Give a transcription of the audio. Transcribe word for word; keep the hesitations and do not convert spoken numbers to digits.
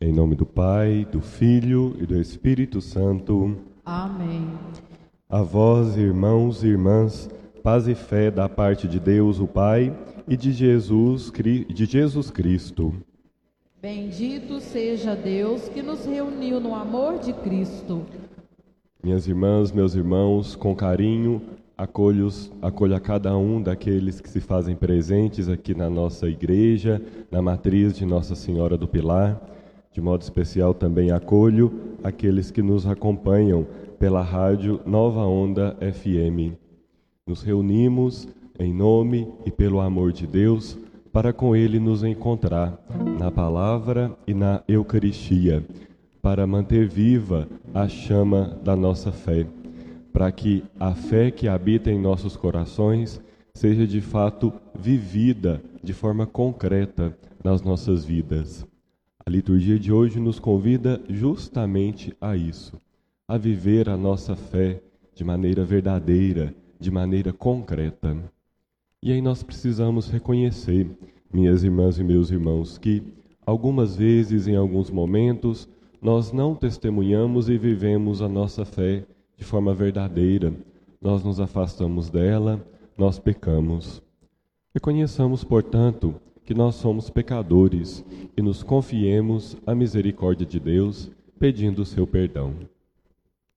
Em nome do Pai, do Filho e do Espírito Santo. Amém. A vós, irmãos e irmãs, paz e fé da parte de Deus, o Pai, e de Jesus, de Jesus Cristo. Bendito seja Deus que nos reuniu no amor de Cristo. Minhas irmãs, meus irmãos, com carinho, acolho, acolho a cada um daqueles que se fazem presentes aqui na nossa igreja, na matriz de Nossa Senhora do Pilar. De modo especial também acolho aqueles que nos acompanham pela rádio Nova Onda F M. Nos reunimos em nome e pelo amor de Deus para com Ele nos encontrar na palavra e na Eucaristia, para manter viva a chama da nossa fé, para que a fé que habita em nossos corações seja de fato vivida de forma concreta nas nossas vidas. A liturgia de hoje nos convida justamente a isso, a viver a nossa fé de maneira verdadeira, de maneira concreta. E aí nós precisamos reconhecer, minhas irmãs e meus irmãos, que algumas vezes, em alguns momentos, nós não testemunhamos e vivemos a nossa fé de forma verdadeira. Nós nos afastamos dela, nós pecamos. Reconheçamos, portanto, que nós somos pecadores e nos confiemos à misericórdia de Deus, pedindo o seu perdão.